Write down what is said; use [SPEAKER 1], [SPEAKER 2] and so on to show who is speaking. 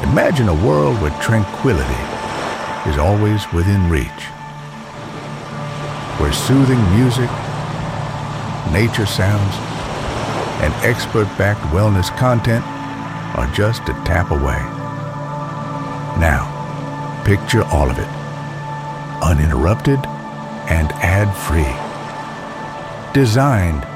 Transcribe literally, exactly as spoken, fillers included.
[SPEAKER 1] Imagine a world where tranquility is always within reach, where soothing music, nature sounds, and expert-backed wellness content are just a tap away. Now, picture all of it, uninterrupted and ad-free. Designed